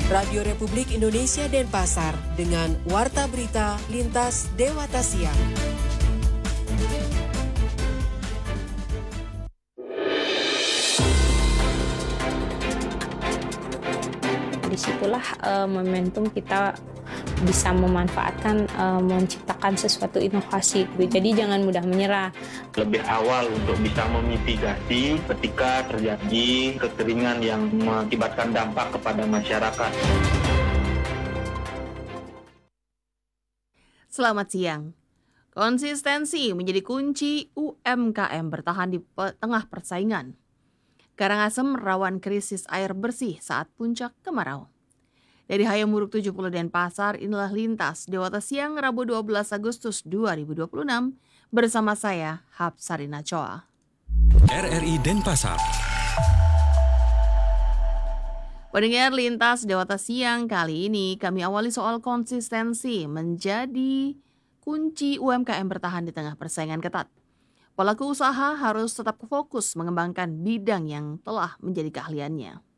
Radio Republik Indonesia Denpasar dengan Warta Berita Lintas Dewata Siang. Disitulah momentum kita bisa memanfaatkan, menciptakan sesuatu inovasi. Jadi jangan mudah menyerah. Lebih awal untuk bisa memitigasi ketika terjadi kekeringan yang mengakibatkan dampak kepada masyarakat. Selamat siang. Konsistensi menjadi kunci UMKM bertahan di tengah persaingan. Karangasem rawan krisis air bersih saat puncak kemarau. Dari Hayamuruk 70 Denpasar, inilah Lintas Dewata Siang Rabu 12 Agustus 2026 bersama saya, Hapsarina Choa. RRI Denpasar. Pendengar Lintas Dewata Siang kali ini kami awali soal konsistensi menjadi kunci UMKM bertahan di tengah persaingan ketat. Pelaku usaha harus tetap fokus mengembangkan bidang yang telah menjadi keahliannya.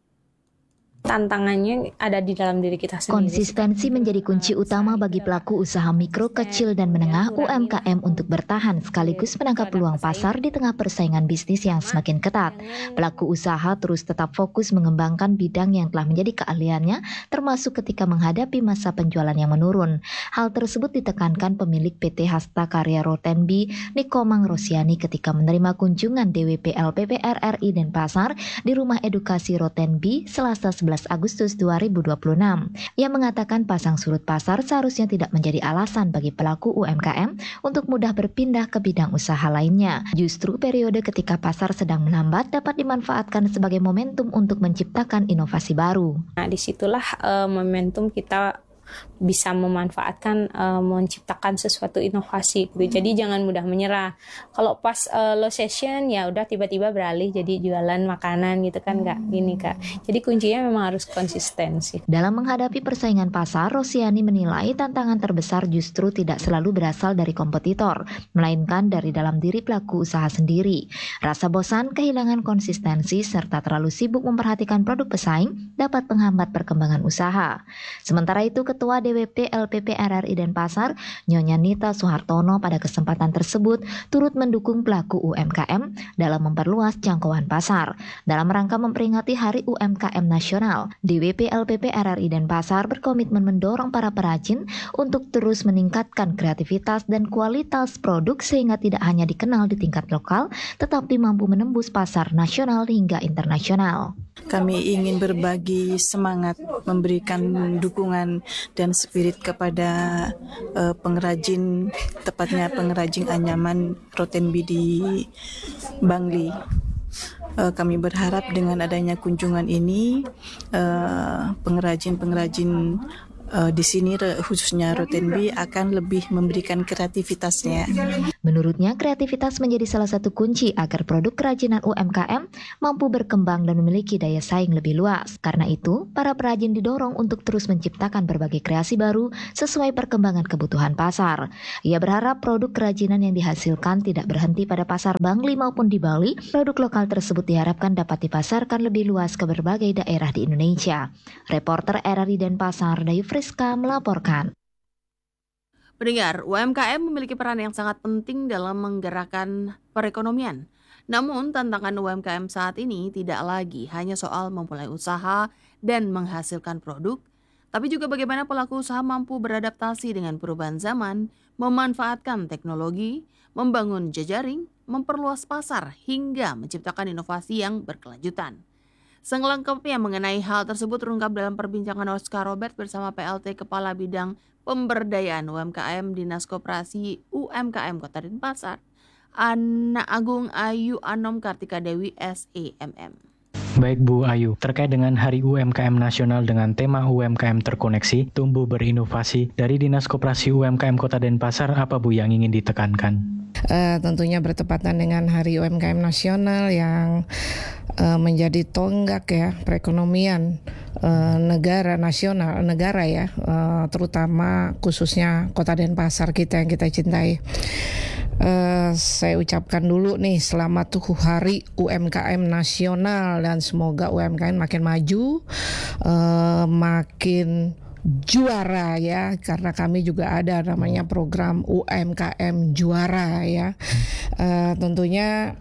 Tantangannya ada di dalam diri kita sendiri. Konsistensi menjadi kunci utama bagi pelaku usaha mikro, kecil, dan menengah UMKM untuk bertahan sekaligus menangkap peluang pasar di tengah persaingan bisnis yang semakin ketat. Pelaku usaha terus tetap fokus mengembangkan bidang yang telah menjadi keahliannya, termasuk ketika menghadapi masa penjualan yang menurun. Hal tersebut ditekankan pemilik PT Hasta Karya Rotenbi, Nikomang Rosiani, ketika menerima kunjungan DWP LPP RRI Denpasar di Rumah Edukasi Rotenbi Selasa 11 Agustus 2026. Ia mengatakan pasang surut pasar seharusnya tidak menjadi alasan bagi pelaku UMKM untuk mudah berpindah ke bidang usaha lainnya. Justru periode ketika pasar sedang melambat dapat dimanfaatkan sebagai momentum untuk menciptakan inovasi baru. Nah, disitulah momentum kita bisa memanfaatkan, menciptakan sesuatu inovasi. Jadi jangan mudah menyerah. Kalau pas low session ya udah tiba-tiba beralih jadi jualan makanan gitu kan, nggak gini Kak. Jadi kuncinya memang harus konsistensi. Dalam menghadapi persaingan pasar, Rosiani menilai tantangan terbesar justru tidak selalu berasal dari kompetitor, melainkan dari dalam diri pelaku usaha sendiri. Rasa bosan, kehilangan konsistensi, serta terlalu sibuk memperhatikan produk pesaing dapat menghambat perkembangan usaha. Sementara itu, Ketua DWP LPP RRI Denpasar, Nyonya Nita Soehartono, pada kesempatan tersebut turut mendukung pelaku UMKM dalam memperluas jangkauan pasar. Dalam rangka memperingati Hari UMKM Nasional, DWP LPP RRI Denpasar berkomitmen mendorong para perajin untuk terus meningkatkan kreativitas dan kualitas produk sehingga tidak hanya dikenal di tingkat lokal, tetapi mampu menembus pasar nasional hingga internasional. Kami ingin berbagi semangat, memberikan dukungan dan spirit kepada pengrajin, tepatnya pengrajin anyaman Rotenbi di Bangli. Kami berharap dengan adanya kunjungan ini, pengrajin-pengrajin di sini khususnya Rotenbi akan lebih memberikan kreativitasnya. Menurutnya, kreativitas menjadi salah satu kunci agar produk kerajinan UMKM mampu berkembang dan memiliki daya saing lebih luas. Karena itu, para perajin didorong untuk terus menciptakan berbagai kreasi baru sesuai perkembangan kebutuhan pasar. Ia berharap produk kerajinan yang dihasilkan tidak berhenti pada pasar Bangli maupun di Bali. Produk lokal tersebut diharapkan dapat dipasarkan lebih luas ke berbagai daerah di Indonesia. Reporter RRI Denpasar, Dayu Friska melaporkan. Pendengar, UMKM memiliki peran yang sangat penting dalam menggerakkan perekonomian. Namun, tantangan UMKM saat ini tidak lagi hanya soal memulai usaha dan menghasilkan produk, tapi juga bagaimana pelaku usaha mampu beradaptasi dengan perubahan zaman, memanfaatkan teknologi, membangun jejaring, memperluas pasar, hingga menciptakan inovasi yang berkelanjutan. Selengkapnya mengenai hal tersebut terungkap dalam perbincangan Oscar Robert bersama PLT Kepala Bidang Pemberdayaan UMKM Dinas Koperasi UMKM Kota Denpasar, Ana Agung Ayu Anom Kartika Dewi SEMM. Baik Bu Ayu, terkait dengan Hari UMKM Nasional dengan tema UMKM Terkoneksi, Tumbuh Berinovasi, dari Dinas Koperasi UMKM Kota Denpasar, apa Bu yang ingin ditekankan? Tentunya bertepatan dengan Hari UMKM Nasional yang menjadi tonggak ya perekonomian negara ya, terutama khususnya Kota Denpasar kita yang kita cintai. Saya ucapkan dulu nih selamat Hari UMKM Nasional, dan semoga UMKM makin maju, makin juara ya, karena kami juga ada namanya program UMKM Juara ya. Tentunya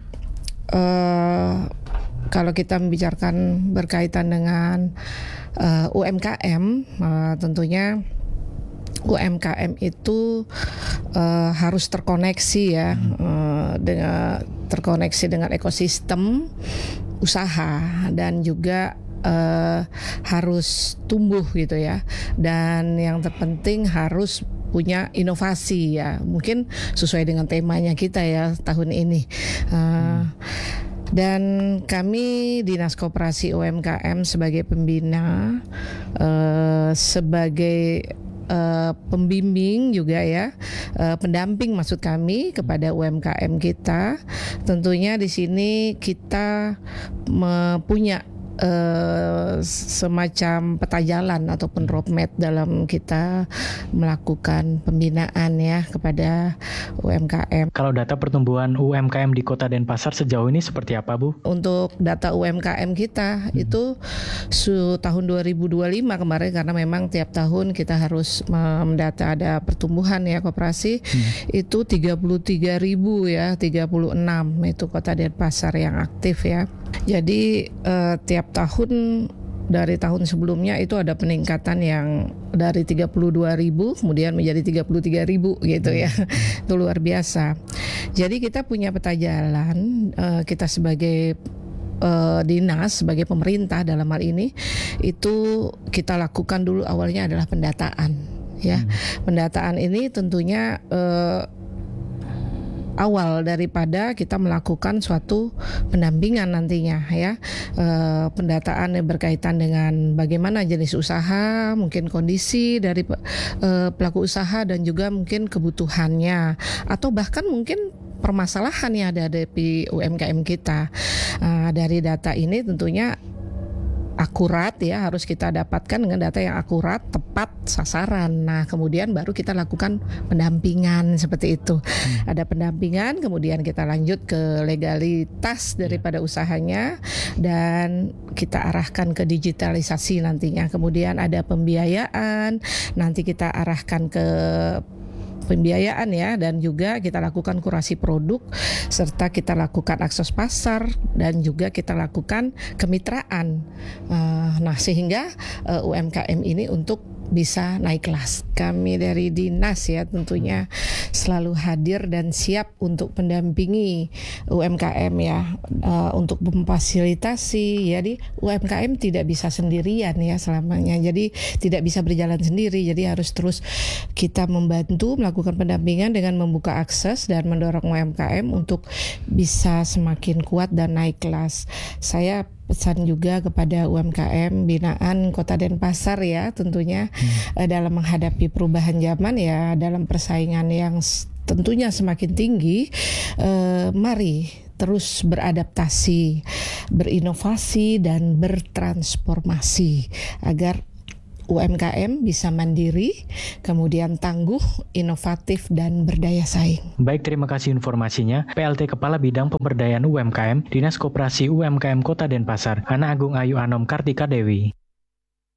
kalau kita membicarakan berkaitan dengan UMKM, tentunya UMKM itu harus terkoneksi ya, terkoneksi dengan ekosistem usaha, dan juga harus tumbuh gitu ya, dan yang terpenting harus punya inovasi ya, mungkin sesuai dengan temanya kita ya tahun ini. Dan kami Dinas Koperasi UMKM sebagai pembina, sebagai pembimbing juga ya, pendamping maksud kami kepada UMKM kita. Tentunya di sini kita punya semacam peta jalan ataupun roadmap dalam kita melakukan pembinaan ya kepada UMKM. Kalau data pertumbuhan UMKM di Kota Denpasar sejauh ini seperti apa, Bu? Untuk data UMKM kita itu tahun 2025 kemarin, karena memang tiap tahun kita harus mendata ada pertumbuhan ya koperasi, itu 33.000 ya, 36 itu Kota Denpasar yang aktif ya. Jadi tiap tahun dari tahun sebelumnya itu ada peningkatan yang dari 32.000 kemudian menjadi 33.000 gitu ya. Itu luar biasa. Jadi kita punya peta jalan, kita sebagai dinas, sebagai pemerintah dalam hal ini, itu kita lakukan dulu awalnya adalah pendataan ya. Pendataan ini tentunya awal daripada kita melakukan suatu pendampingan nantinya ya. Pendataan yang berkaitan dengan bagaimana jenis usaha, mungkin kondisi dari pelaku usaha, dan juga mungkin kebutuhannya, atau bahkan mungkin permasalahan yang ada di UMKM kita. Dari data ini tentunya akurat ya, harus kita dapatkan dengan data yang akurat, tepat sasaran. Nah, kemudian baru kita lakukan pendampingan seperti itu. Ada pendampingan, kemudian kita lanjut ke legalitas daripada usahanya, dan kita arahkan ke digitalisasi nantinya. Kemudian ada pembiayaan, nanti kita arahkan ke pembiayaan ya, dan juga kita lakukan kurasi produk, serta kita lakukan akses pasar, dan juga kita lakukan kemitraan. Nah, sehingga UMKM ini untuk bisa naik kelas. Kami dari dinas ya tentunya selalu hadir dan siap untuk mendampingi UMKM ya, untuk memfasilitasi. Jadi UMKM tidak bisa sendirian ya selamanya, jadi tidak bisa berjalan sendiri, jadi harus terus kita membantu melakukan pendampingan dengan membuka akses dan mendorong UMKM untuk bisa semakin kuat dan naik kelas. Saya pesan juga kepada UMKM binaan Kota Denpasar ya, tentunya dalam menghadapi perubahan zaman ya, dalam persaingan yang tentunya semakin tinggi, mari terus beradaptasi, berinovasi, dan bertransformasi agar UMKM bisa mandiri, kemudian tangguh, inovatif, dan berdaya saing. Baik, terima kasih informasinya. PLT Kepala Bidang Pemberdayaan UMKM, Dinas Koperasi UMKM Kota Denpasar, Ana Agung Ayu Anom Kartika Dewi.